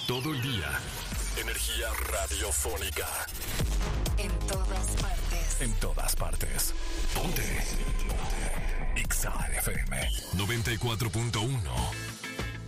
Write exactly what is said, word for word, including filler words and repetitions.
todo el día. Energía radiofónica. En todas partes. En todas partes. Ponte. Ponte. X A F M noventa y cuatro punto uno.